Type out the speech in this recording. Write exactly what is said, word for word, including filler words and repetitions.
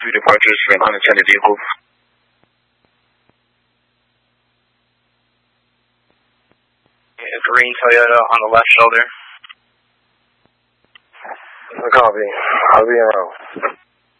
three departures for unattended vehicles. Yeah, green Toyota on the left shoulder. Copy. I'll be in row.